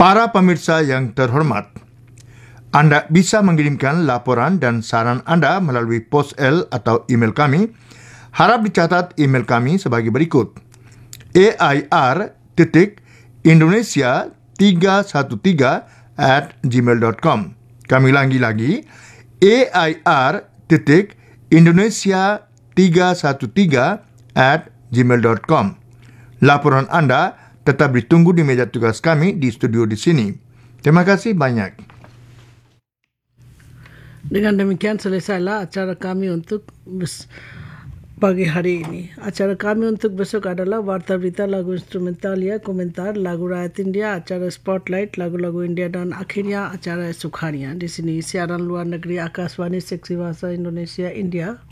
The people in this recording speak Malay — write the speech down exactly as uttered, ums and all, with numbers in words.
Para pemirsa yang terhormat, Anda bisa mengirimkan laporan dan saran Anda melalui pos L atau email kami. Harap dicatat email kami sebagai berikut: air titik indonesia tiga satu tiga at gmail dot com. Kami ulangi lagi, air titik indonesia tiga satu tiga at gmail dot com. Laporan Anda tetap ditunggu di meja tugas kami di studio di sini. Terima kasih banyak. Dengan demikian selesailah acara kami untuk pagi hari ini. Acara kami untuk besok adalah Warta Berita, Lagu Instrumentalia, Komentar, Lagu Rakyat India, acara Spotlight, Lagu-Lagu India, dan akhirnya acara Esok Harian. Di sini siaran luar negeri Akashvani Seksi Bahasa Indonesia India.